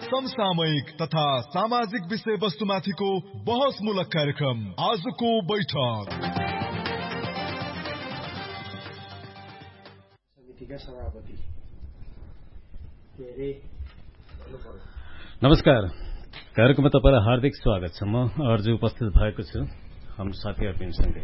समसामयिक तथा सामाजिक विषयवस्तुमाथिको बहसमूलक कार्यक्रम आजको बैठक। समितिका सभापति नमस्कार, कार्यक्रममा तपाईलाई हार्दिक स्वागत छ। म अर्जु उपस्थित भएको छु हाम्रो साथीहरूसँगै।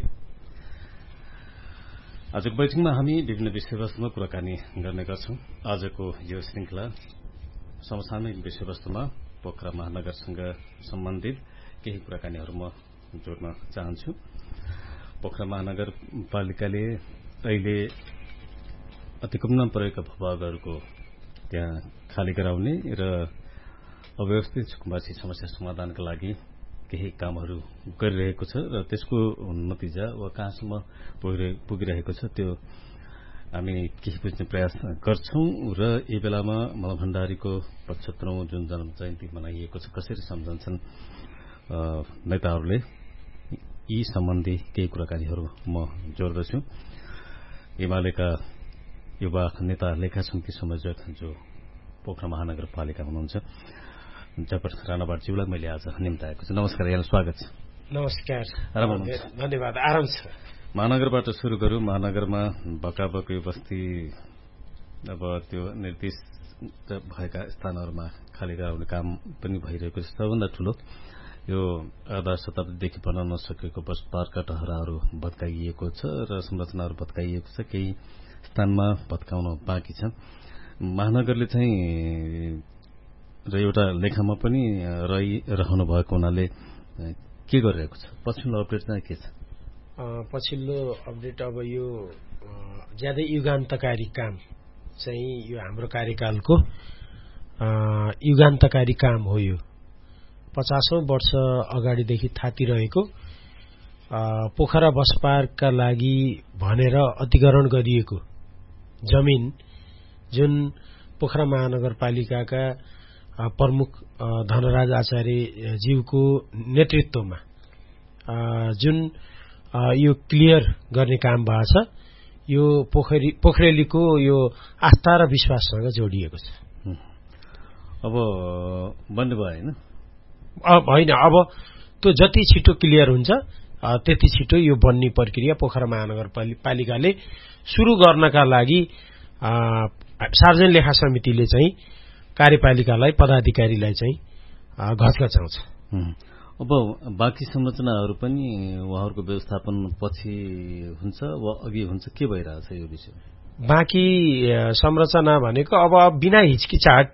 आजको बैठकमा हामी विभिन्न विषयवस्तुमा कुराकानी गर्ने गर्छौं। आजको यो श्रृंखला समसामयिक विषयवस्तुमा पोखरा महानगरसँग सम्बन्धित केही कुराकानीहरू म जोड्न चाहन्छु। पोखरा महानगरपालिकाले अहिले अतिक्रमण प्रयोगका भूभागहरूको त्यहाँ खाली गराउने र अव्यवस्थित सुकुम्बासी समस्या समाधानका लागि केही कामहरू गरिरहेको छ र त्यसको नतिजा वा कहाँसम्म पुगिरहेको छ त्यो हामी केही बुझ्ने प्रयास गर्छौं। र यही बेलामा मल भण्डारीको 75औं जुन जन्म जयन्ती मनाइएको छ, कसरी सम्झन्छन् नेताहरूले, यी सम्बन्धी केही कुराकानीहरू म जोड्दछु। एमालेका युवा नेता लेखा समिति संयोजक जो पोखरा महानगरपालिका हुनुहुन्छ जयप्रकाश राणावाटज्यूलाई मैले आज निम्ताएको छु। नमस्कार, यहाँलाई स्वागत छ। नमस्कार, धन्यवाद। आराम छ। महानगरबाट सुरु गरौं। महानगरमा बकाबकी बस्ती अब त्यो निर्दिष्ट भएका स्थानहरूमा खाली गराउने काम पनि भइरहेको छ। सबभन्दा ठूलो यो आधा शताब्दीदेखि बन्न नसकेको बस पार्कका टहराहरू भत्काइएको छ र संरचनाहरू भत्काइएको छ। केही स्थानमा भत्काउन बाँकी छ। महानगरले चाहिँ र एउटा लेखामा पनि रहिरहनु भएको हुनाले के गरिरहेको छ? पछिल्लो अपडेट चाहिँ के छ? पछिल्लो अपडेट अब यो ज्यादै युगान्तकारी काम चाहिँ यो हाम्रो कार्यकालको युगान्तकारी काम हो। यो 50औं वर्ष अगाडिदेखि थातिरहेको पोखरा बस पार्कका लागि भनेर अधिग्रहण गरिएको जमिन जुन पोखरा महानगरपालिकाका प्रमुख धनराज आचार्य ज्यूको नेतृत्वमा जुन यो क्लियर गर्ने काम भएको छ, यो पोखरेलीको यो आस्था र विश्वाससँग जोडिएको छ। अब बन्द भयो होइन, अब त्यो जति छिटो क्लियर हुन्छ त्यति छिटो यो बन्ने प्रक्रिया पोखरा महानगरपालिकाले सुरु गर्नका लागि सार्वजनिक लेखा समितिले चाहिँ कार्यपालिकालाई, पदाधिकारीलाई चाहिँ घचघचाउँछ। अब बाँकी संरचनाहरू पनि उहाँहरूको व्यवस्थापन पछि हुन्छ वा अघि हुन्छ, के भइरहेछ यो विषय? बाँकी संरचना भनेको अब बिना हिचकिचाट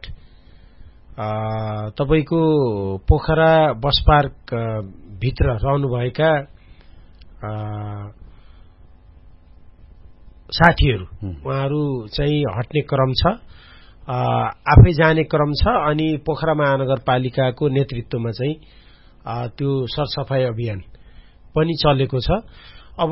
तपाईको पोखरा बस पार्क भित्र रहनुभएका साथीहरू उहाँहरू चाहिँ हट्ने क्रम छ, आफै जाने क्रम छ। अनि पोखरा महानगरपालिकाको नेतृत्वमा चाहिँ त्यो सरसफाई अभियान पनि चलेको छ। अब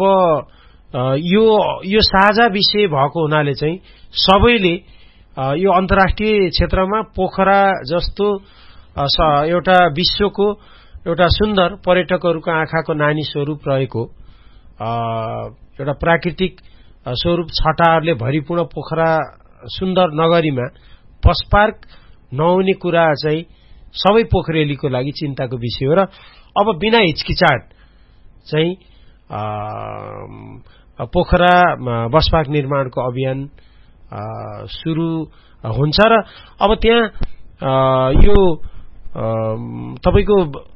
यो साझा विषय भएको हुनाले चाहिँ सबैले यो अन्तर्राष्ट्रिय क्षेत्रमा पोखरा जस्तो एउटा विश्वको एउटा सुन्दर पर्यटकहरूको आँखाको नानी स्वरूप रहेको एउटा प्राकृतिक स्वरूप छटाहरूले भरिपूर्ण पोखरा सुन्दर नगरीमा बस पार्क नहुने कुरा चाहिँ सबै पोखरेलीको लागि चिन्ताको विषय हो। र अब बिना हिचकिचाट चाहिँ पोखरा बस पार्क निर्माणको अभियान सुरु हुन्छ। र अब त्यहाँ यो तपाईको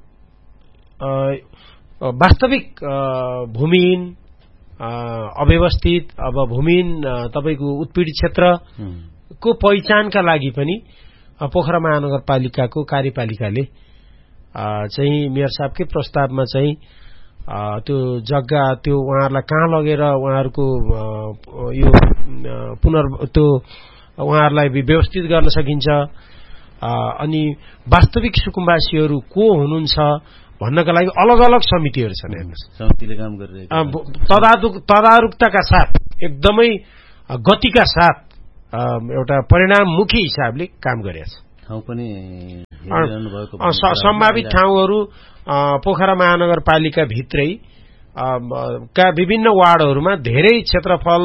वास्तविक भूमिहीन अव्यवस्थित अब भूमिहीन तपाईको उत्पीडित क्षेत्रको पहिचानका लागि पनि पोखरा महानगरपालिकाको कार्यपालिकाले चाहिँ मेयर साहबकै प्रस्तावमा चाहिँ त्यो जग्गा त्यो उहाँहरूलाई कहाँ लगेर उहाँहरूको यो त्यो उहाँहरूलाई व्यवस्थित गर्न सकिन्छ अनि वास्तविक सुकुम्बासीहरू को हुनुहुन्छ भन्नका लागि अलग अलग समितिहरू छन्। हेर्नुहोस्, समितिले काम गरिरहेको तदारुकताका साथ एकदमै गतिका साथ एउटा परिणाममुखी हिसाबले काम गरेछ। ठाउँ पनि सम्भावित ठाउँहरू पोखरा महानगरपालिका भित्रै का विभिन्न वार्डहरूमा धेरै क्षेत्रफल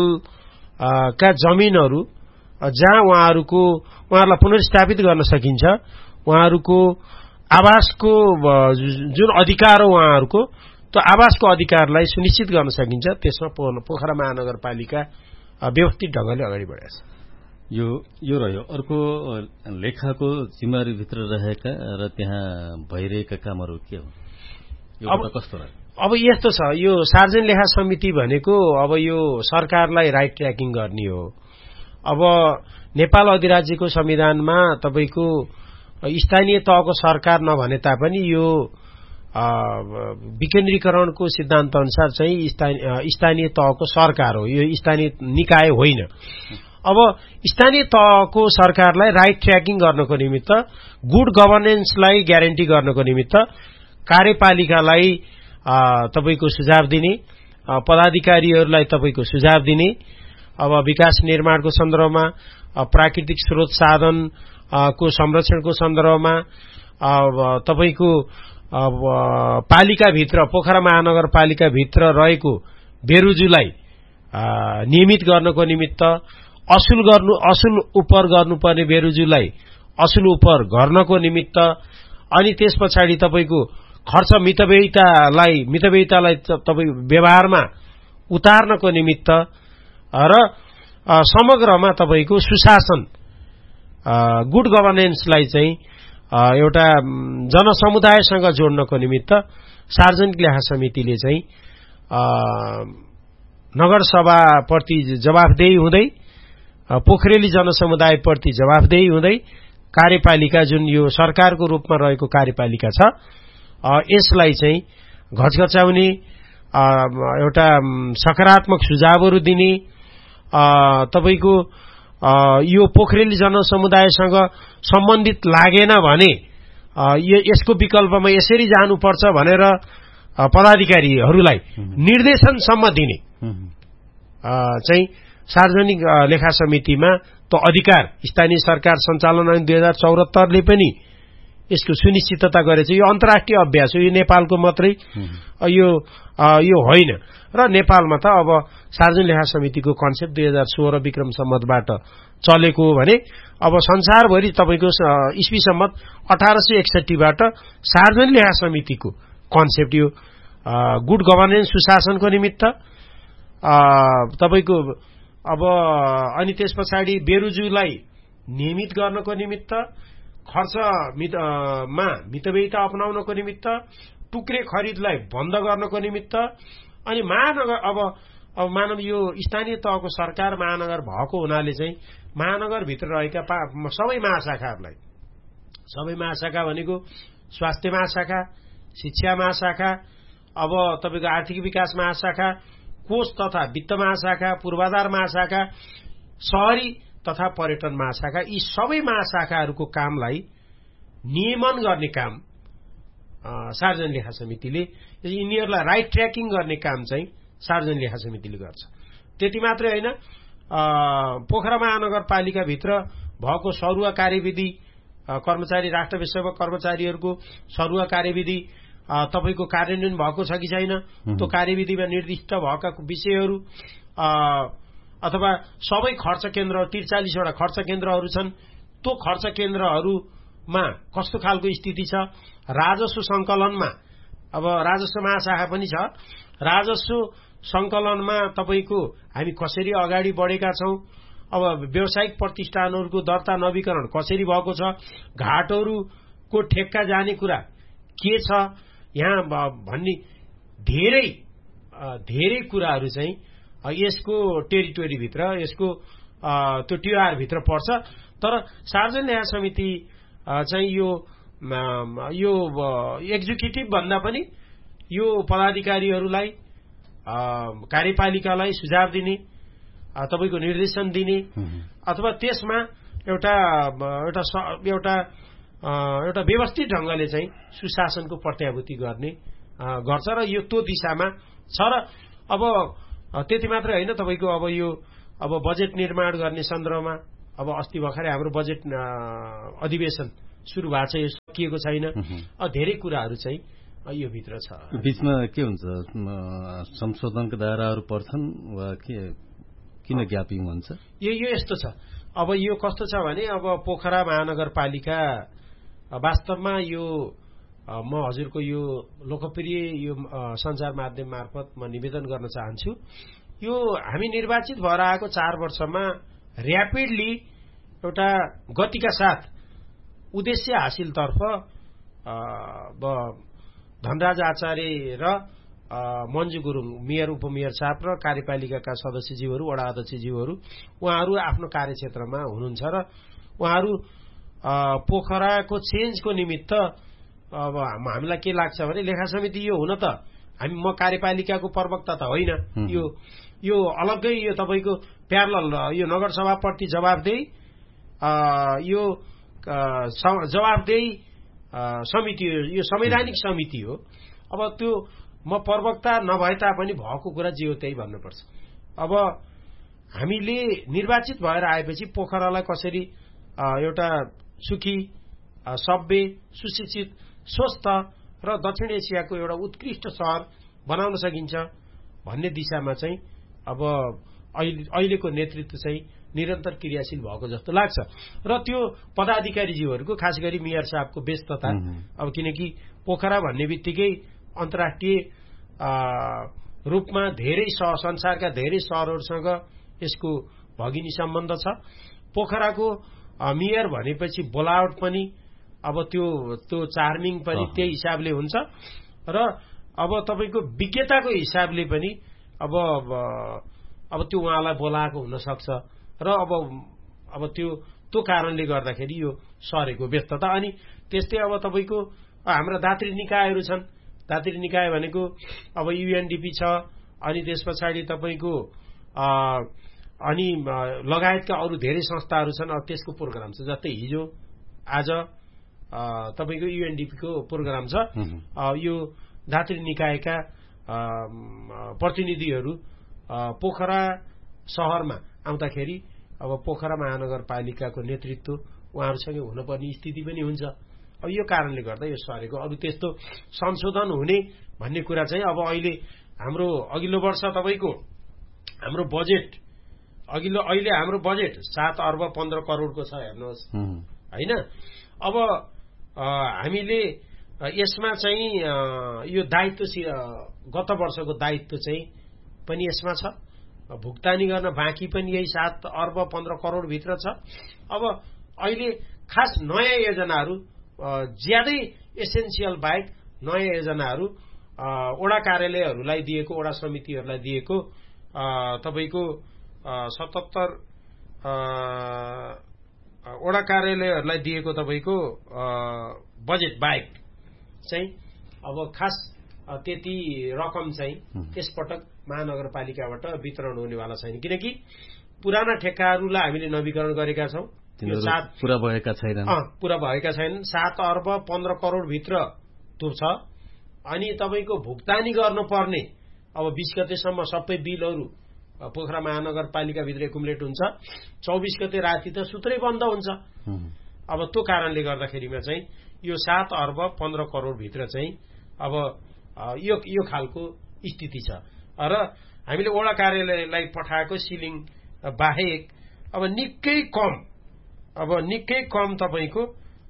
का जमिनहरू जहाँ उहाँहरूलाई पुनर्स्थापित गर्न सकिन्छ उहाँहरूको आवासको जुन अधिकार हो उहाँहरूको त्यो आवासको अधिकारलाई सुनिश्चित गर्न सकिन्छ। त्यसमा पोखरा महानगरपालिका व्यवस्थित ढंगले अगाडि बढेको छ। यो रह्यो। अर्को लेखाको जिम्मेवारीभित्र रहेका र त्यहाँ भइरहेका कामहरू के हो? यो कस्तो रह्यो? अब यस्तो छ, यो सार्वजनिक लेखा समिति भनेको अब यो सरकारलाई राइट ट्र्याकिङ गर्ने हो। अब नेपाल अधिराज्यको संविधानमा तपाईको स्थानीय तहको सरकार नभने तापनि यो विकेन्द्रीकरणको सिद्धान्त अनुसार चाहिँ स्थानीय तहको सरकार हो, यो स्थानीय निकाय होइन। अब स्थानीय तहको सरकारलाई राइट ट्र्याकिङ गर्नको निमित्त, गुड गभर्नेन्सलाई ग्यारेन्टी गर्नको निमित्त कार्यपालिकालाई तपाईको सुझाव दिने, पदाधिकारीहरूलाई तपाईको सुझाव दिने, अब विकास निर्माणको सन्दर्भमा, प्राकृतिक स्रोत साधन को संरक्षणको सन्दर्भमा तपाईको पालिकाभित्र, पोखरा महानगरपालिकाभित्र रहेको बेरुजुलाई नियमित गर्नको निमित्त, असुल उपर गर्नुपर्ने बेरुजुलाई असुल उपर गर्नको निमित्त, अनि त्यस पछाडि तपाईको खर्च मितव्ययितालाई तपाई व्यवहारमा उतार्नको निमित्त र समग्रमा तपाईको सुशासन, गुड गभर्नेन्सलाई चाहिँ एउटा जनसमुदायसँग जोड्नको निमित्त सार्वजनिक लेखा समितिले चाहिँ नगरसभाप्रति जवाफदेही हुँदै, पोखरेली जनसमुदायप्रति जवाफदेही हुँदै कार्यपालिका जुन यो सरकारको रूपमा रहेको कार्यपालिका छ यसलाई चाहिँ घचघचाउने, एउटा सकारात्मक सुझावहरू दिने, तपाईको यो पोखरेली जनसमुदायसँग सम्बन्धित लागेन भने यसको विकल्पमा यसरी जानुपर्छ भनेर पदाधिकारीहरूलाई निर्देशनसम्म दिने चाहिँ सार्वजनिक लेखा समितिमा त अधिकार स्थानीय सरकार सञ्चालन ऐन 2074 ले पनि यसको सुनिश्चितता गरेछ। यो अन्तर्राष्ट्रिय अभ्यास हो, यो नेपालको मात्रै यो होइन। र नेपालमा त अब सार्वजनिक लेखा समितिको कन्सेप्ट 2016 विक्रम सम्मतबाट चलेको हो भने अब संसारभरि तपाईको ईस्वी सम्मत 1861 बाट सार्वजनिक लेखा समितिको कन्सेप्ट यो गुड गभर्नेन्स सुशासनको निमित्त तपाईको अब अनि त्यस पछाडि बेरुजुलाई नियमित गर्नको निमित्त, खर्चमा मितव्ययिता अपनाउनको निमित्त, टुक्रे खरिदलाई बन्द गर्नको निमित्त, अनि महानगर अब मानव यो स्थानीय तहको सरकार महानगर भएको हुनाले चाहिँ महानगरभित्र रहेका सबै महाशाखाहरूलाई, सबै महाशाखा भनेको स्वास्थ्य महाशाखा, शिक्षा महाशाखा, अब तपाईको आर्थिक विकास महाशाखा, कोष तथा वित्त महाशाखा, पूर्वाधार महाशाखा, शहरी तथा पर्यटन महाशाखा, यी सबै महाशाखाहरूको कामलाई नियमन गर्ने काम सार्वजनिक लेखा समितिले, यिनीहरूलाई राइट ट्र्याकिङ गर्ने काम चाहिँ सार्वजनिक लेखा समितिले गर्छ। त्यति मात्रै होइन, पोखरा महानगरपालिकाभित्र भएको सरुवा कार्यविधि, कर्मचारी राष्ट्र सेवक कर्मचारीहरूको सरुवा कार्यविधि तपाईको कार्यान्वयन भएको छ कि छैन, त्यो कार्यविधिमा निर्दिष्ट भएका विषयहरू अथवा सबै खर्च केन्द्र 43 वटा खर्च केन्द्रहरू छन्, त्यो खर्च केन्द्रहरूमा कस्तो खालको स्थिति छ, राजस्व संकलनमा अब राजस्व महाशाखा पनि छ, राजस्व संकलनमा तपाईको हामी कसरी अगाडि बढेका छौं, अब व्यावसायिक प्रतिष्ठानहरूको दर्ता नवीकरण कसरी भएको छ, घाटहरूको ठेक्का जाने कुरा के छ यहाँ भन्ने धेरै कुराहरू चाहिँ यसको टेरिटोरी भित्र, यसको त्यो टिआर भित्र पर्छ। तर सार्वजनिक लेखा समिति चाहिँ यो एक्जिक्युटिभ भन्दा पनि यो पदाधिकारीहरूलाई कार्यपालिकालाई सुझाव दिने, तपाईको निर्देशन दिने, अथवा त्यसमा एउटा व्यवस्थित ढंगले चाहिँ सुशासनको प्रत्याभूति गर्ने गर्छ र यो त्यो दिशामा छ। र अब त्यति मात्रै होइन, तपाईको अब बजेट निर्माण गर्ने सन्दर्भमा अब अस्ति भर्खरै हाम्रो बजेट अधिवेशन सुरु भएको छ, यो सकिएको छैन, धेरै कुराहरू चाहिँ यो भित्र छ। बीचमा के हुन्छ, संशोधनका दायराहरू पर्छन् वा किन ग्यापिङ हुन्छ? यो यस्तो छ, अब यो कस्तो छ भने अब पोखरा महानगरपालिका वास्तवमा यो म हजुरको यो लोकप्रिय यो सञ्चार माध्यम मार्फत म निवेदन गर्न चाहन्छु। यो हामी निर्वाचित भएर आएको 4 वर्षमा र्यापिडली एउटा गतिका साथ उद्देश्य हासिलतर्फ धनराज आचार्य र मन्जु गुरुङ मेयर उपमेयर साहब र कार्यपालिकाका सदस्यज्यूहरू वडा अध्यक्षज्यूहरू उहाँहरू आफ्नो कार्यक्षेत्रमा हुनुहुन्छ र उहाँहरू पोखराको चेन्जको निमित्त अब हामीलाई के लाग्छ भने लेखा समिति यो हुन त म कार्यपालिकाको प्रवक्ता त होइन, यो अलग्गै यो तपाईको प्यारलल यो नगरसभाप्रति जवाफदेही यो जवाफदेही समिति यो संवैधानिक समिति हो। अब त्यो म प्रवक्ता नभए तापनि भएको कुरा जे हो त्यही भन्नुपर्छ। अब हामीले निर्वाचित भएर आएपछि पोखरालाई कसरी एउटा सुखी सभ्य सुशिक्षित स्वस्थ र दक्षिण एसियाको एउटा उत्कृष्ट शहर बनाउन सकिन्छ भन्ने दिशामा चाहिँ अब अहिलेको नेतृत्व चाहिँ निरन्तर क्रियाशील भएको जस्तो लाग्छ र त्यो पदाधिकारीज्यूहरूको खास गरी मेयर साहबको व्यस्तता अब किनकि पोखरा भन्ने बित्तिकै अन्तर्राष्ट्रिय रूपमा धेरै संसारका धेरै शहरहरूसँग यसको भगिनी सम्बन्ध छ। पोखराको मेयर भनेपछि बोलावट पनि अब त्यो चार्मिङ पनि त्यही हिसाबले हुन्छ र अब तपाईको विज्ञताको हिसाबले पनि अब त्यो उहाँलाई बोलाएको हुन सक्छ र अब त्यो कारणले गर्दाखेरि यो सरेको व्यस्तता। अनि त्यस्तै अब तपाईको हाम्रा दात्री निकायहरू छन्। दात्री निकाय भनेको अब युएनडीपी छ, अनि त्यस पछाडि तपाईको अनि लगायतका अरू धेरै संस्थाहरू छन्। अब त्यसको प्रोग्राम छ, जस्तै हिजो आज तपाईको युएनडीपी को प्रोग्राम छ। यो दात्री निकायका प्रतिनिधिहरू पोखरा शहरमा आउँदाखेरि अब पोखरा महानगरपालिकाको नेतृत्व उहाँहरूसँगै हुनुपर्ने स्थिति पनि हुन्छ। अब यो कारणले गर्दा यो सरेको। अरू त्यस्तो संशोधन हुने भन्ने कुरा चाहिँ अब अहिले हाम्रो अघिल्लो वर्ष तपाईको हाम्रो बजेट अहिले हाम्रो बजेट 7 अर्ब 15 करोडको छ हेर्नुहोस् हैन। अब हामीले यसमा चाहिँ यो दायित्व गत वर्षको दायित्व चाहिँ पनि यसमा छ, भुक्तानी गर्न बाँकी पनि यही 7 अर्ब 15 करोड भित्र छ। अब अहिले खास नयाँ योजनाहरू ज्यादै एसेन्सियल बाहेक नयाँ योजनाहरू वडा कार्यालयहरूलाई दिएको, वडा समितिहरूलाई दिएको तपाईको 77 वडा कार्यालयहरूलाई दिएको तपाईको बजेट बाहेक चाहिँ अब खास त्यति रकम चाहिँ यसपटक महानगरपालिकाबाट वितरण हुनेवाला छैन, किनकि पुराना ठेक्काहरूलाई हामीले नवीकरण गरेका छौं। पूरा भएका छैनन्। 7 अर्ब 15 करोड भित्र त्यो छ। अनि तपाईको भुक्तानी गर्नुपर्ने अब 20 गतेसम्म सबै बिलहरू पोखरा महानगरपालिका भित्र एकुमुलेट हुन्छ। 24 गते राति त सुत्रै बन्द हुन्छ। अब त्यो कारणले गर्दाखेरिमा चाहिँ यो 7 अर्ब 15 करोड भित्र चाहिँ अब यो खालको स्थिति छ र हामीले वडा कार्यालयलाई पठाएको सिलिङ बाहेक अब निकै कम तपाईको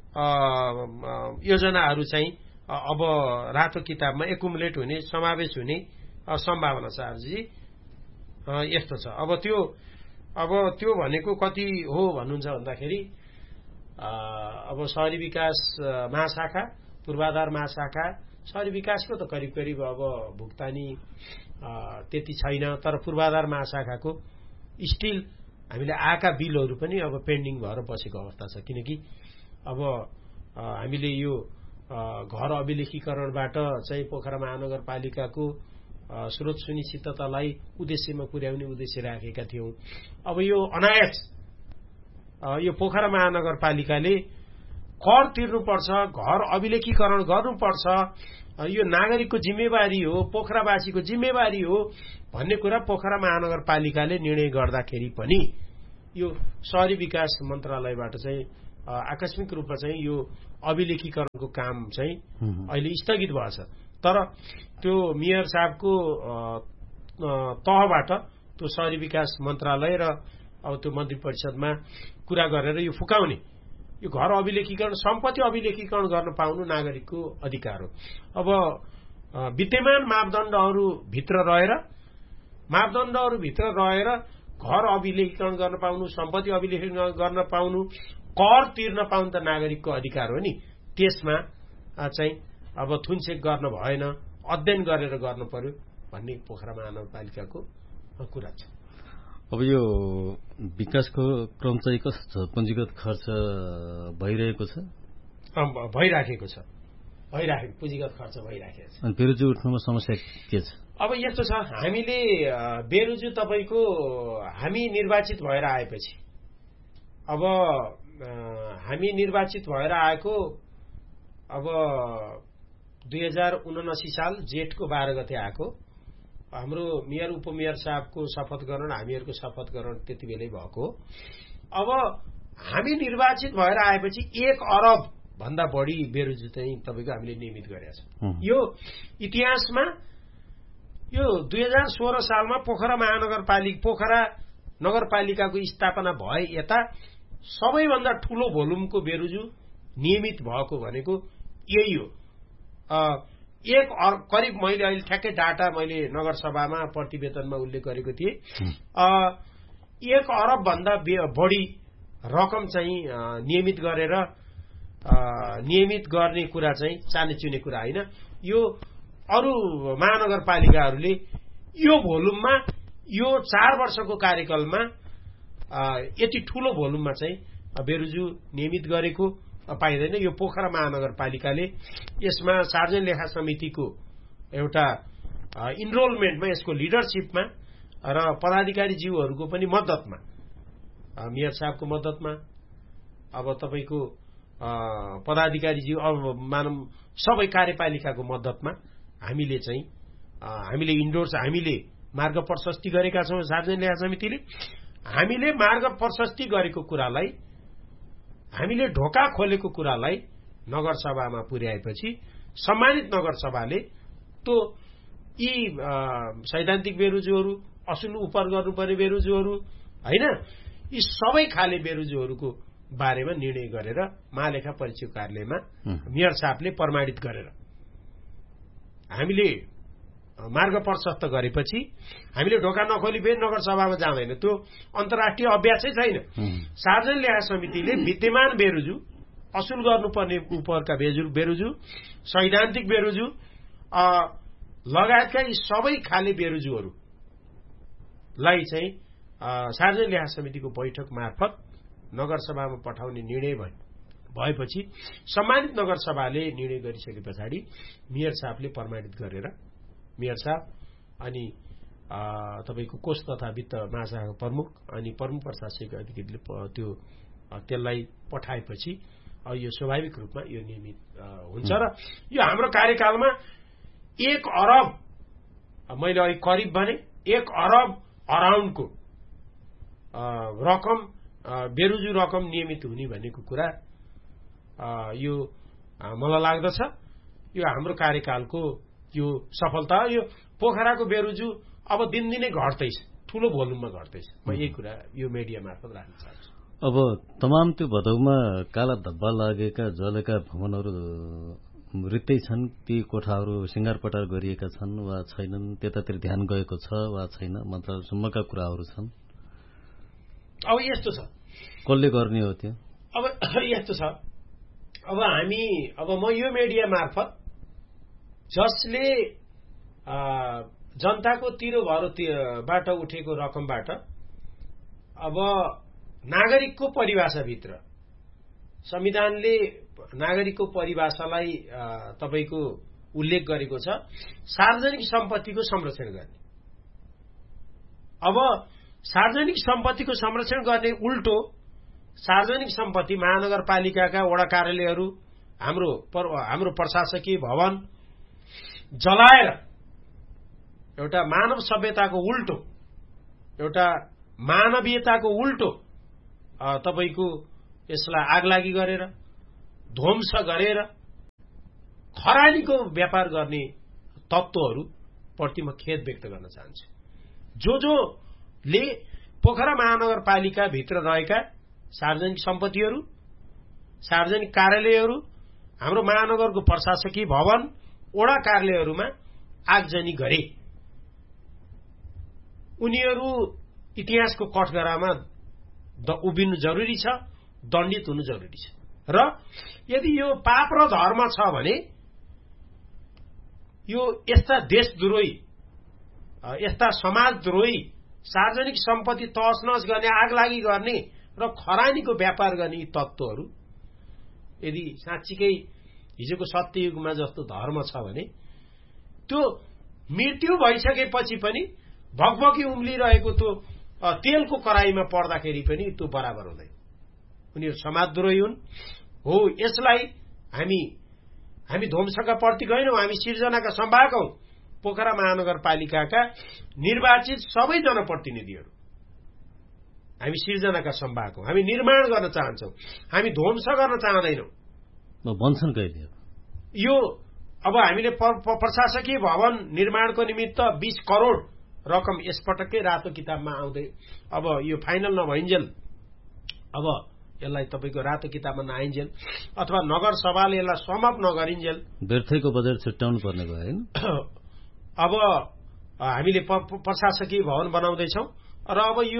योजनाहरू चाहिँ अब रातो किताबमा एकुमुलेट हुने समावेश हुने सम्भावना छ। आरजी यस्तो छ। अब त्यो भनेको कति हो भन्नुहुन्छ भन्दाखेरि अब शहरी विकास महाशाखा, पूर्वाधार महाशाखा, शहरी विकासको त करिब अब भुक्तानी त्यति छैन, तर पूर्वाधार महाशाखाको स्टिल हामीले आएका बिलहरू पनि अब पेन्डिङ भएर बसेको अवस्था छ। किनकि अब हामीले यो घर अभिलेखीकरणबाट चाहिँ पोखरा महानगरपालिकाको स्रोत सुनिश्चिततालाई उद्देश्यमा पुर्याउने उद्देश्य राखेका थियौं। अब यो अनायास यो पोखरा महानगरपालिकाले कर तिर्नुपर्छ, घर अभिलेखीकरण गर्नुपर्छ, यो नागरिकको जिम्मेवारी हो, पोखरावासीको जिम्मेवारी हो भन्ने कुरा पोखरा महानगरपालिकाले निर्णय गर्दाखेरि पनि यो शहरी विकास मन्त्रालयबाट चाहिँ आकस्मिक रूपमा चाहिँ यो अभिलेखीकरणको काम चाहिँ अहिले स्थगित भएछ। तर त्यो मेयर साहबको तहबाट त्यो शहरी विकास मन्त्रालय र अब त्यो मन्त्री परिषदमा कुरा गरेर यो फुकाउने यो घर अभिलेखीकरण सम्पत्ति अभिलेखीकरण गर्न पाउनु नागरिकको अधिकार हो। अब विद्यमान मापदण्डहरूभित्र रहेर घर अभिलेखीकरण गर्न पाउनु, सम्पत्ति अभिलेखीकरण गर्न पाउनु, कर तिर्न पाउनु त नागरिकको अधिकार हो नि। त्यसमा चाहिँ अब थुनछेक गर्न भएन, अध्ययन गरेर गर्न पर्यो भन्ने पोखरा महानगरपालिकाको कुरा छ। अब यो विकासको क्रम चाहिँ कस्तो छ? पुँजीगत खर्च भइरहेको छ? भइराखेको छ, पुँजीगत खर्च भइराखेको छ। अनि बेरोजु उठ्नुमा समस्या के छ? अब यस्तो छ, हामीले बेरोजु तपाईको हामी निर्वाचित भएर आएपछि, अब हामी निर्वाचित भएर आएको अब 2079 साल जेठको 12 गते आएको। हाम्रो मेयर उपमेयर साहबको शपथ ग्रहण, हामीहरूको शपथ ग्रहण त्यति बेलै भएको। अब हामी निर्वाचित भएर आएपछि 1 अरब भन्दा बढी बेरोजु चाहिँ तपाईको हामीले नियमित गरेका छौं। यो इतिहासमा यो 2016 सालमा पोखरा नगरपालिकाको स्थापना भए यता सबैभन्दा ठूलो भोल्युमको बेरोजु नियमित भएको भनेको यही हो। करिब मैले अहिले ठ्याक्कै डाटा मैले नगरसभामा प्रतिवेदनमा उल्लेख गरेको थिएँ। 1 अरब भन्दा बढी रकम चाहिँ नियमित गर्ने कुरा चाहिँ चाने चुने कुरा होइन। यो अरू महानगरपालिकाहरूले यो भोल्युममा यो 4 वर्षको कार्यकालमा यति ठूलो भोल्युममा चाहिँ बेरोजु नियमित गरेको पाइँदैन। यो पोखरा महानगरपालिकाले यसमा सार्वजनिक लेखा समितिको एउटा इनरोलमेन्टमा, यसको लिडरशिपमा र पदाधिकारी जीवहरूको पनि मद्दतमा, मेयर साहबको मद्दतमा, अब तपाईको पदाधिकारी जीव, अब मानव सबै कार्यपालिकाको मद्दतमा हामीले मार्ग प्रशस्ति गरेका छौं। सार्वजनिक लेखा समितिले हामीले मार्ग प्रशस्ति गरेको कुरालाई, हामीले ढोका खोलेको कुरालाई नगरसभामा पुर्याएपछि सम्मानित नगरसभाले त्यो यी सैद्धान्तिक बेरोजुहरू, असुल उपर गर्नुपर्ने बेरोजुहरू हैन, यी सबै खाले बेरोजुहरूको बारेमा निर्णय गरेर महालेखा परीक्षक कार्यालयमा मेयर साहबले प्रमाणित गरेर हामीले मार्ग प्रशस्त गरेपछि हामीले ढोका नखोली फेरि नगरसभामा जाँदैन। त्यो अन्तर्राष्ट्रिय अभ्यासै छैन। सार्वजनिक लेखा समितिले विद्यमान बेरोजु, असुल गर्नुपर्ने उपरका बेरोजु, सैद्धान्तिक बेरोजु लगायतका यी सबै खाले बेरोजुहरूलाई चाहिँ सार्वजनिक लेखा समितिको बैठक मार्फत नगरसभामा पठाउने निर्णय भएपछि सम्मानित नगरसभाले निर्णय गरिसके पछाडि मेयर साहबले प्रमाणित गरेर, मेयर साहब अनि तपाईको कोष तथा वित्त महाशाखाका प्रमुख अनि प्रमुख प्रशासनिक अधिकारीले त्यसलाई पठाएपछि यो स्वाभाविक रूपमा यो नियमित हुन्छ र यो हाम्रो कार्यकालमा 1 अरब, मैले अहिले करिब भने 1 अरब अराउन्डको रकम, बेरोजु रकम नियमित हुने भनेको कुरा यो मलाई लाग्दछ यो हाम्रो कार्यकालको यो सफलता। यो पोखराको बेरोजु अब दिनदिनै घट्दैछ, ठूलो भोल्युममा घट्दैछ। म यही कुरा यो मिडिया मार्फत राख्न चाहन्छु। अब तमाम त्यो भदौमा काला धब्बा लागेका जलेका भवनहरू रित्तै छन्, ती कोठाहरू सिंगारपटार गरिएका छन् वा छैनन्, त्यतातिर ध्यान गएको छ वा छैन, मन्त्रालयसम्मका कुराहरू छन्। अब यस्तो छ, कसले गर्ने हो त्यो? अब यस्तो छ, अब म यो मिडिया मार्फत जसले जनताको तिरोबाट उठेको रकमबाट अब नागरिकको परिभाषाभित्र संविधानले नागरिकको परिभाषालाई तपाईको उल्लेख गरेको छ सार्वजनिक सम्पत्तिको संरक्षण गर्ने। अब सार्वजनिक सम्पत्तिको संरक्षण गर्ने उल्टो सार्वजनिक सम्पत्ति महानगरपालिकाका वडा कार्यालयहरू, हाम्रो प्रशासकीय भवन जलाएर एउटा मानव सभ्यताको उल्टो, एउटा मानवीयताको उल्टो तपाईको यसलाई आगलागी गरेर, ध्वंस गरेर खरानीको व्यापार गर्ने तत्त्वहरू प्रति म खेद व्यक्त गर्न चाहन्छु। जसले पोखरा महानगरपालिका भित्र रहेका सार्वजनिक सम्पत्तिहरू सार्वजनिक कार्यालयहरू, हाम्रो महानगरको प्रशासकीय भवन, वडा कार्यालयहरूमा आगजनी गरे। उनीहरू इतिहासको कठघरामा उभिनु जरुरी छ, दण्डित हुनु जरुरी छ। र यदि यो पाप र धर्म छ भने यो यस्ता देशद्रोही, यस्ता समाजद्रोही, सार्वजनिक सम्पत्ति तहस-नहस गर्ने, आगलागी गर्ने र खरानीको व्यापार गर्ने यी तत्त्वहरू यदि साँच्चीकै हिजोको सत्ययुगमा जस्तो धर्म छ भने त्यो मृत्यु भइसकेपछि पनि भगभगी उम्लिरहेको त्यो तेलको कराईमा पर्दाखेरि पनि त्यो बराबर हुँदैन। उनीहरू समाजद्रोही हुन्। हो, यसलाई हामी ध्वंसका प्रतीक होइनौं, हामी सिर्जनाका सम्भाग हौं। पोखरा महानगरपालिकाका निर्वाचित सबै जनप्रतिनिधिहरू हामी सिर्जनाका सम्भाग हौं। हामी निर्माण गर्न चाहन्छौं, हामी ध्वंस गर्न चाहदैनौं। भन्छन् कहिले यो अब हामीले प्रशासकीय भवन निर्माणको निमित्त 20 करोड़ रकम यसपटक्कै रातो किताबमा आउँदै, अब यो फाइनल नभइन्जेल, अब यसलाई तपाईको रातो किताबमा नआइन्जेल अथवा नगर सभाले यसलाई समाप्त नगरिन्जेल व्यर्थैको बजेट छुट्याउनु पर्ने भयो हैन। अब हामीले प्रशासकीय भवन बनाउँदैछौं र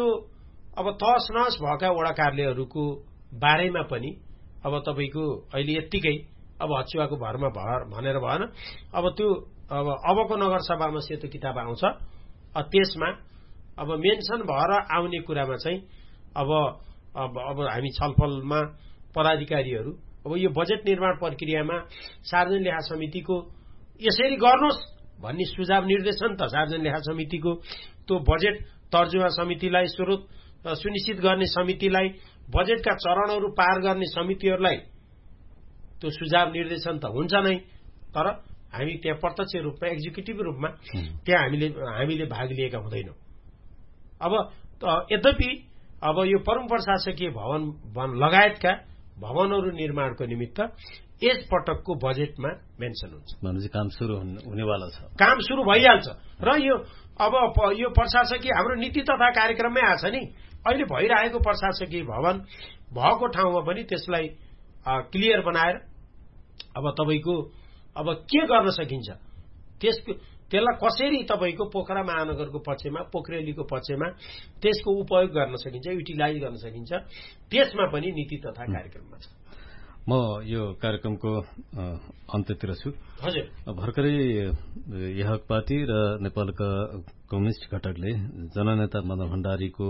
अब तहस-नहस भएका वडा कार्यालयहरूको बारेमा पनि अब तपाईको अहिले यत्तिकै अब हचुवाको भरमा भनेर भएन। अब त्यो अबको नगरसभामा सेतो किताब आउँछ, त्यसमा अब मेन्सन भएर आउने कुरामा चाहिँ अब हामी छलफलमा पदाधिकारीहरू अब यो बजेट निर्माण प्रक्रियामा सार्वजनिक लेखा समितिको यसरी गर्नुहोस् भन्ने सुझाव निर्देशन त सार्वजनिक लेखा समितिको त्यो बजेट तर्जुमा समितिलाई, स्रोत सुनिश्चित गर्ने समितिलाई, बजेटका चरणहरू पार गर्ने समितिहरूलाई त्यो सुझाव निर्देशन त हुन्छ नै, तर हामी त्यहाँ प्रत्यक्ष रूपमा एक्जिक्युटिभ रूपमा त्यहाँ हामीले भाग लिएका हुँदैनौं। अब यद्यपि अब यो परम प्रशासकीय भवन लगायतका भवनहरू निर्माणको निमित्त यस पटकको बजेटमा मेन्सन हुन्छ। भनेपछि काम सुरु हुनेवाला छ, काम सुरु भइहाल्छ। र यो प्रशासकीय हाम्रो नीति तथा कार्यक्रममै आछ नि। अहिले भइरहेको प्रशासकीय भवन भएको ठाउँमा पनि त्यसलाई क्लियर बनाएर अब तपाईको अब के गर्न सकिन्छ, त्यसलाई कसरी तपाईको पोखरा महानगरको पक्षमा, पोखरेलीको पक्षमा त्यसको उपयोग गर्न सकिन्छ, युटिलाइज गर्न सकिन्छ, त्यसमा पनि नीति तथा कार्यक्रममा छ। म यो कार्यक्रमको अन्त्यतिर छु। हजुर, भर्खरै यहक पार्टी र नेपालका कम्युनिस्ट घटकले जननेता मदन भण्डारीको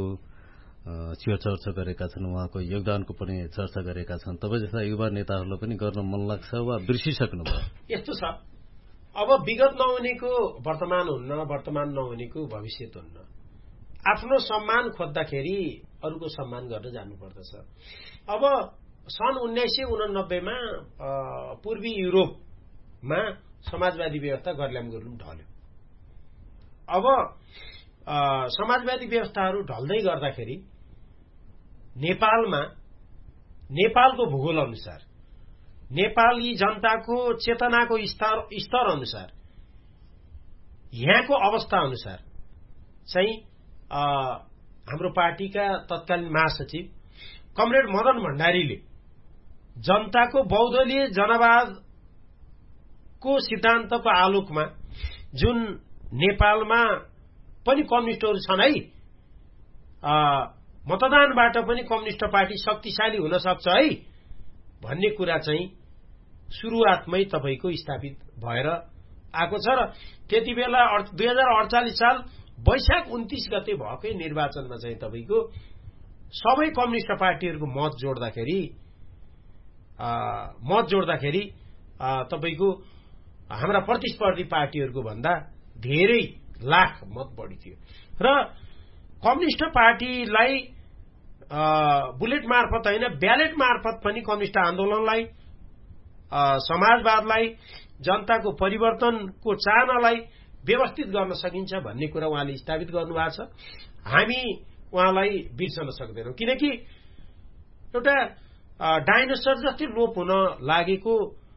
चर्चा गरेका छन्, उहाँको योगदानको पनि चर्चा गरेका छन्। तपाईँ जस्ता युवा नेताहरूलाई पनि गर्न मन लाग्छ वा बिर्सिसक्नु भयो? यस्तो छ, अब विगत नहुनेको वर्तमान हुन्न, वर्तमान नहुनेको भविष्य हुन्न। आफ्नो सम्मान खोज्दाखेरि अरूको सम्मान गर्न जानुपर्दछ। अब सन् 1989 मा पूर्वी युरोपमा समाजवादी व्यवस्था गर्ल्याम गुरुङ ढल्यो। अब समाजवादी व्यवस्थाहरू ढल्दै गर्दाखेरि नेपालको भूगोल अनुसार, नेपाली जनताको चेतनाको स्तर अनुसार, यहाँको अवस्था अनुसार चाहिँ हाम्रो पार्टीका तत्कालीन महासचिव कमरेड मदन भण्डारीले जनताको बहुदलीय जनवादको सिद्धान्तको आलोकमा जुन नेपालमा पनि कम्युनिस्टहरू छन् है, मतदानबाट पनि कम्युनिस्ट पार्टी शक्तिशाली हुन सक्छ है भन्ने कुरा चाहिँ सुरुवातमै तपाईको स्थापित भएर आएको छ। र त्यति बेला 2048 साल वैशाख 29 गते भएकै निर्वाचनमा चाहिँ तपाईको सबै कम्युनिस्ट पार्टीहरूको मत जोड्दाखेरि तपाईको हाम्रा प्रतिस्पर्धी पार्टीहरूको भन्दा धेरै लाख मत बढी थियो। र कम्युनिस्ट पार्टीलाई बुलेट मार्फत होइन, ब्यालेट मार्फत पनि कम्युनिस्ट आन्दोलनलाई, समाजवादलाई, जनताको परिवर्तनको चाहनालाई व्यवस्थित गर्न सकिन्छ भन्ने कुरा उहाँले स्थापित गर्नुभएको छ। हामी उहाँलाई बिर्सन सक्दैनौं, किनकि एउटा डाइनोसर जस्तै लोप हुन लागेको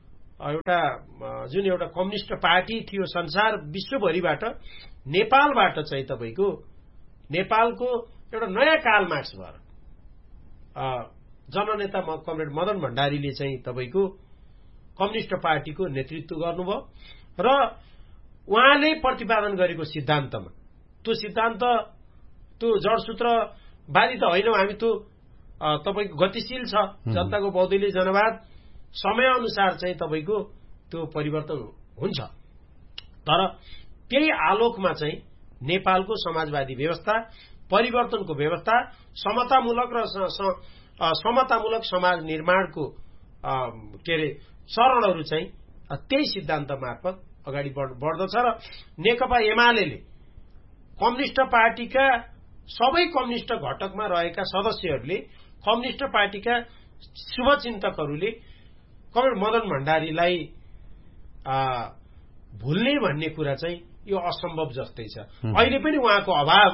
जुन एउटा कम्युनिस्ट पार्टी थियो संसार विश्वभरिबाट, नेपालबाट चाहिँ तपाईको नेपालको एउटा नयाँ काल मार्क्स भएर जननेता कमरेड मदन भण्डारीले चाहिँ तपाईँको कम्युनिस्ट पार्टीको नेतृत्व गर्नुभयो र उहाँले प्रतिपादन गरेको सिद्धान्तमा त्यो सिद्धान्त त्यो जडसूत्रवादी त होइन, हामी त्यो तपाईँको गतिशील छ, जनताको बहुदलीय जनवाद समयअनुसार चाहिँ तपाईँको त्यो परिवर्तन हुन्छ। तर त्यही आलोकमा चाहिँ नेपालको समाजवादी व्यवस्था, परिवर्तनको व्यवस्था, समतामूलक र समतामूलक समाज निर्माणको चरणहरू चाहिँ त्यही सिद्धान्त मार्फत अगाडि बढ्दछ र नेकपा एमाले कम्युनिस्ट पार्टीका सबै कम्युनिस्ट घटकमा रहेका सदस्यहरूले, कम्युनिस्ट पार्टीका शुभचिन्तकहरूले कमरेड मदन भण्डारीलाई भुल्ने भन्ने कुरा चाहिँ यो असम्भव जस्तै छ। अहिले पनि उहाँको अभाव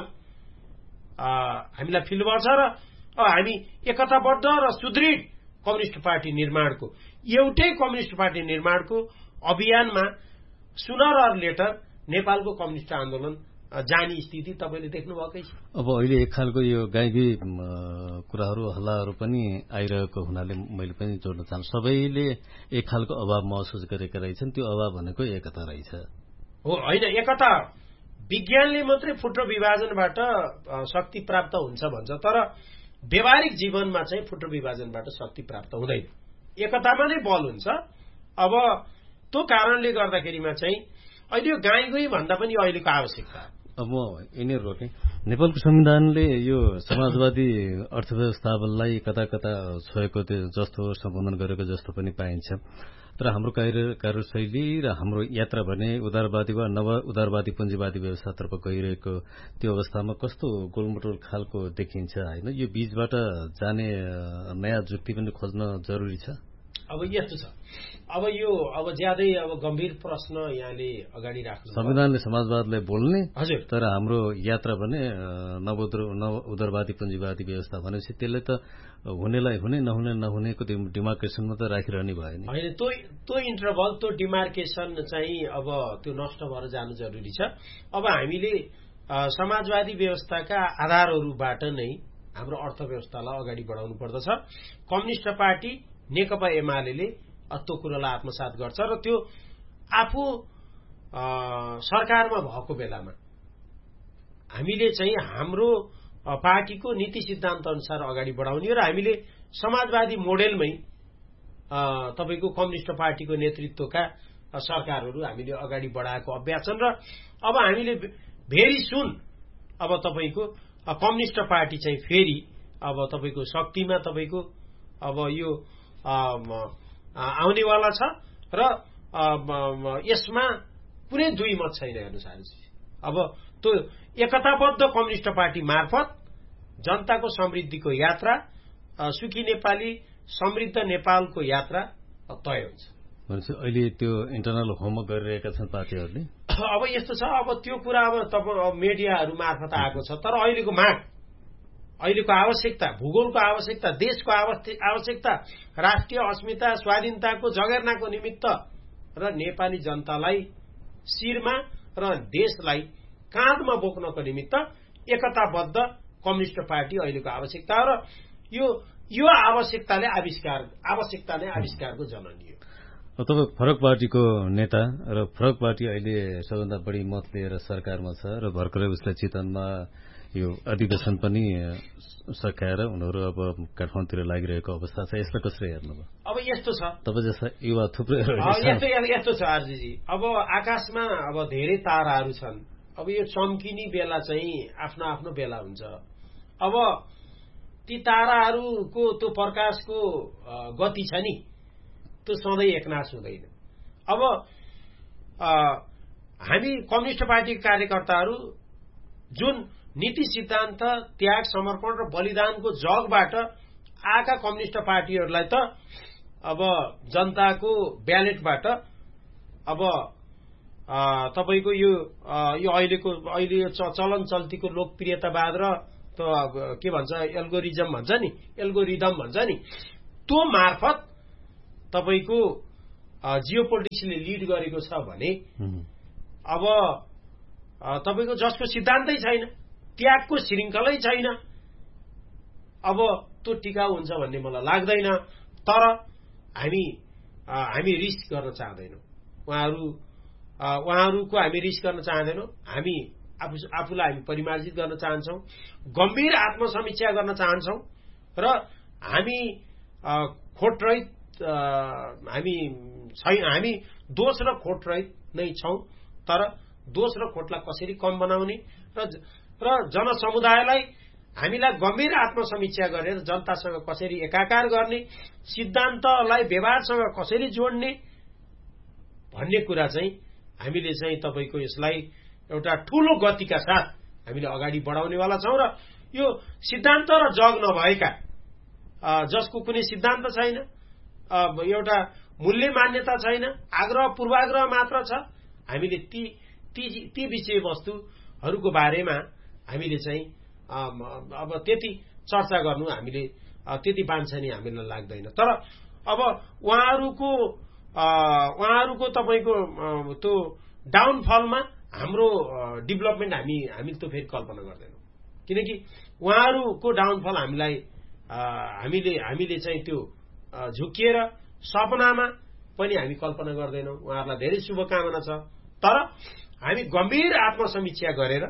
हामीलाई फिल गर्छ र हामी एकताबद्ध र सुदृढ कम्युनिस्ट पार्टी निर्माणको, एउटै कम्युनिस्ट पार्टी निर्माणको अभियानमा सुनर अर लेटर नेपालको कम्युनिस्ट आन्दोलन जाने स्थिति तपाईँले देख्नुभएकै छ। अब अहिले एक खालको यो गाईबी कुराहरू हल्लाहरू पनि आइरहेको हुनाले मैले पनि जोड्न चाहन्छु, सबैले एक खालको अभाव महसुस गरेका रहेछन्। त्यो अभाव भनेको एकता रहेछ हो होइन? एकता विज्ञानले मात्रै फुट्रो विभाजनबाट शक्ति प्राप्त हुन्छ भन्छ, तर व्यावहारिक जीवनमा चाहिँ फुट्रो विभाजनबाट शक्ति प्राप्त हुँदैन, एकतामा नै बल हुन्छ। अब त्यो कारणले गर्दाखेरिमा चाहिँ अहिले यो गाईगोई भन्दा पनि अहिलेको आवश्यकता। अब म यिनीहरू रोकेँ, नेपालको संविधानले यो समाजवादी अर्थव्यवस्थालाई कता कता छोएको जस्तो सम्बोधन गरेको जस्तो पनि पाइन्छ। तर हाम्रो कार्यशैली र हाम्रो यात्रा भने उदारवादी वा नव उदारवादी पुँजीवादी व्यवस्थातर्फ गइरहेको त्यो अवस्थामा कस्तो गोलमटोल खालको देखिन्छ होइन? यो बीचबाट जाने नयाँ जुक्ति पनि खोज्न जरुरी छ। अब यस्तो छ, अब ज्यादै गम्भीर प्रश्न यहाँले अगाडि राख्नु। संविधानले समाजवादलाई बोल्ने, हजुर, तर हाम्रो यात्रा भने नव उदारवादी पुँजीवादी व्यवस्था भनेपछि त्यसले त हुनेलाई हुने, नहुने नहुनेको डिमार्केसनमा त राखिरहने भयो नि होइन? त्यो इन्टरभल, त्यो डिमार्केसन चाहिँ अब त्यो नष्ट भएर जानु जरुरी छ। अब हामीले समाजवादी व्यवस्थाका आधारहरूबाट नै हाम्रो अर्थव्यवस्थालाई अगाडि बढाउनु पर्दछ। कम्युनिस्ट पार्टी नेकपा एमाले त्यो कुरालाई आत्मसात गर्छ र त्यो आफू सरकारमा भएको बेलामा हामीले चाहिँ हाम्रो पार्टीको नीति सिद्धान्त अनुसार अगाडि बढाउने र हामीले समाजवादी मोडेलमै तपाईको कम्युनिस्ट पार्टीको नेतृत्वका सरकारहरू हामीले अगाडि बढाएको अभ्यास छन्। र अब हामीले भेरी सुन अब तपाईको कम्युनिस्ट पार्टी चाहिँ फेरि अब तपाईको शक्तिमा तपाईको अब यो आउनेवाला छ र यसमा कुनै दुई मत छैन हेर्नुहोस्। अब त्यो एकताबद्ध कम्युनिस्ट पार्टी मार्फत जनताको समृद्धिको यात्रा, सुखी नेपाली समृद्ध नेपालको यात्रा तय हुन्छ। भनेपछि अहिले त्यो इन्टरनल होमवर्क गरिरहेका छन् पार्टीहरूले। अब यस्तो छ, अब त्यो कुरा अब मिडियाहरू मार्फत आएको छ, तर अहिलेको माग, अहिलेको आवश्यकता, भूगोलको आवश्यकता, देशको आवश्यकता, राष्ट्रिय अस्मिता स्वाधीनताको जगेर्नाको निमित्त र नेपाली जनतालाई शिरमा र देशलाई काँधमा बोक्नको निमित्त एकताबद्ध कम्युनिस्ट पार्टी अहिलेको आवश्यकता हो। र यो आवश्यकता नै आविष्कारको जननी हो। तपाईँ फरक पार्टीको नेता र फरक पार्टी अहिले सबभन्दा बढी मत लिएर सरकारमा छ र भर्खरै उसलाई चितवनमा यो अधिवेशन पनि सकाएर उनीहरू अब काठमाडौँतिर लागिरहेको अवस्था छ। यसलाई कसरी हेर्नुभयो? अब यस्तो छ, तपाईँ जस्ता युवा थुप्रै यस्तो छ आरजीजी। अब आकाशमा अब धेरै ताराहरू छन्। अब यो चम्किने बेला चाहिँ आफ्नो आफ्नो बेला हुन्छ। अब ती ताराहरूको त्यो प्रकाशको गति छ नि, त्यो सधैँ एकनाश हुँदैन। अब हामी कम्युनिस्ट पार्टीका कार्यकर्ताहरू जुन नीति सिद्धान्त, त्याग, समर्पण र बलिदानको जगबाट आएका कम्युनिस्ट पार्टीहरूलाई त अब जनताको ब्यालेटबाट अब तपाईको यो अहिले चलन चल्तीको लोकप्रियतावाद र के भन्छ एल्गोरिदम भन्छ नि, त्यो मार्फत तपाईको जियोपोलिटिक्सले लिड गरेको छ भने अब तपाईको जसको सिद्धान्तै छैन, त्यागको श्रृङ्खलै छैन, अब त्यो टिकाउ हुन्छ भन्ने मलाई लाग्दैन। तर हामी रिस्क गर्न चाहदैनौँ। उहाँहरूको हामी रिस्क गर्न चाहँदैनौँ। हामी आफूलाई हामी परिमार्जित गर्न चाहन्छौँ, गम्भीर आत्मसमीक्षा गर्न चाहन्छौँ र हामी खोटरहित हामी दोष र खोटरहित नै छौँ। तर दोष र खोटलाई कसरी कम बनाउने र जनसमुदायलाई हामीलाई गम्भीर आत्मसमीक्षा गरेर जनतासँग कसरी एकाकार गर्ने, सिद्धान्तलाई व्यवहारसँग कसरी जोड्ने भन्ने कुरा चाहिँ हामीले चाहिँ तपाईको यसलाई एउटा ठूलो गतिका साथ हामीले अगाडि बढाउनेवाला छौँ। र यो सिद्धान्त र जग नभएका, जसको कुनै सिद्धान्त छैन, एउटा मूल्य मान्यता छैन, आग्रह पूर्वाग्रह मात्र छ, हामीले ती विषयवस्तुहरूको बारेमा हामीले चाहिँ अब त्यति चर्चा गर्नु हामीले त्यति बान्छनी हामीलाई लाग्दैन। तर अब उहाँहरूको तपाईको त्यो डाउनफलमा हाम्रो डेभलपमेन्ट हामी त्यो फेरि कल्पना गर्दैनौँ। किनकि उहाँहरूको डाउनफल हामीले चाहिँ त्यो झुकिएर सपनामा पनि हामी कल्पना गर्दैनौँ। उहाँहरूलाई धेरै शुभकामना छ। तर हामी गम्भीर आत्मसमीक्षा गरेर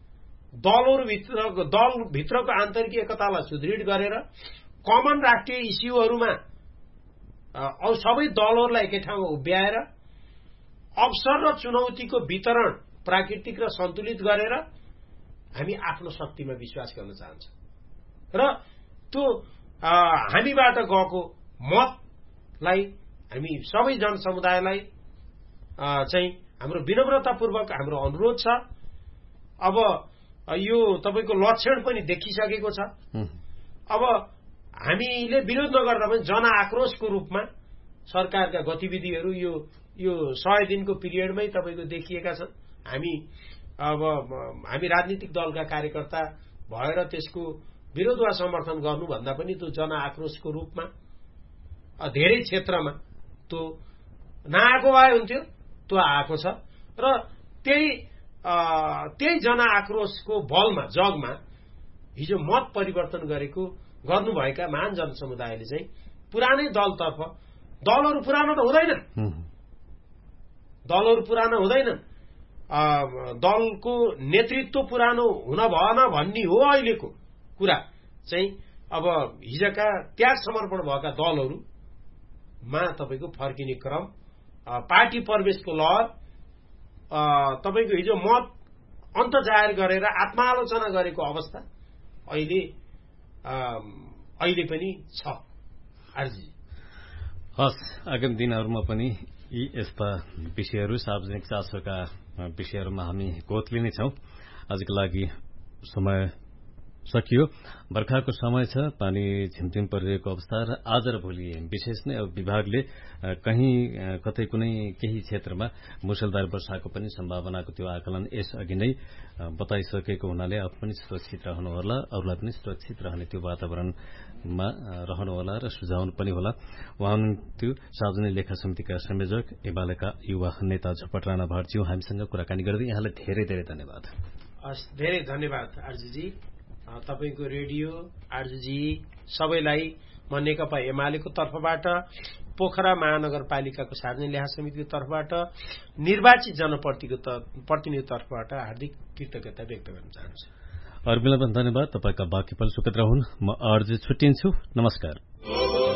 दलभित्रको आन्तरिक एकतालाई सुदृढ गरेर कमन राष्ट्रिय इस्युहरूमा सबै दलहरूलाई एकै ठाउँमा उभ्याएर अवसर र चुनौतीको वितरण प्राकृतिक र सन्तुलित गरेर हामी आफ्नो शक्तिमा विश्वास गर्न चाहन्छौँ। र त्यो हामीबाट गएको मतलाई हामी सबै जनसमुदायलाई चाहिँ हाम्रो विनम्रतापूर्वक हाम्रो अनुरोध छ। अब यो तपाईको लक्षण पनि देखिसकेको छ। अब हामीले विरोध नगर्दा पनि जनआक्रोशको रूपमा सरकारका गतिविधिहरू यो 100 दिनको पिरियडमै तपाईको देखिएका छन्। हामी राजनीतिक दलका कार्यकर्ता भएर त्यसको विरोध वा समर्थन गर्नुभन्दा पनि त्यो जनआक्रोशको रूपमा धेरै क्षेत्रमा त्यो नआएको भए हुन्थ्यो, त्यो आएको छ। र त्यही जनआक्रोशको बलमा जगमा हिजो मत परिवर्तन गर्नुभएका महान जनसमुदायले चाहिँ पुरानै दलतर्फ, दलहरू पुरानो त हुँदैनन्, दलको नेतृत्व पुरानो हुन भएन भन्ने हो अहिलेको कुरा चाहिँ। अब हिजोका त्याग समर्पण भएका दलहरूमा तपाईको फर्किने क्रम, पार्टी प्रवेशको लहर, तपाईको हिजो मत अन्त जाहेर गरेर आत्मालोचना गरेको अवस्था अहिले पनि छ। आरजी हस्, आगामी दिनहरूमा पनि यी यस्ता विषयहरू, सार्वजनिक चासोका विषयहरूमा हामी गोत लिनेछौँ। आजको लागि समय सकियो। बर्खाको समय छ, पानी झिमझिम परिरहेको अवस्था र आज र भोलि विशेष नै अब विभागले कतै कुनै केही क्षेत्रमा मुसलधार वर्षाको पनि सम्भावनाको त्यो आकलन यसअघि नै बताइसकेको हुनाले आफू पनि सुरक्षित रहनुहोला, अरूलाई पनि सुरक्षित रहने त्यो वातावरणमा रहनुहोला र सुझाउनु पनि होला। उहाँ हुनुहुन्थ्यो सार्वजनिक लेखा समितिका संयोजक एमालेका युवा नेता झपट राणा भट्टज्यू। हामीसँग कुराकानी गर्दै यहाँलाई धेरै धेरै धन्यवाद। धेरै धन्यवाद आरजुजी, तपाईको रेडियो आरजुजी सबैलाई म नेकपा एमालेको तर्फबाट, पोखरा महानगरपालिकाको सार्वजनिक लेखा समितिको तर्फबाट, निर्वाचित जनप्रतिनिधिको तर्फबाट हार्दिक कृतज्ञता व्यक्त गर्न चाहन्छु। अरू बेला पनि धन्यवाद। तपाईका बाँकी पल सुखद रहन्। म आरजे छुट्टिन्छु। नमस्कार।